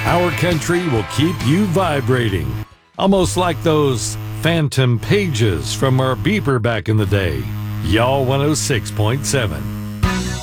Our country will keep you vibrating, almost like those phantom pages from our beeper back in the day. Y'all 106.7.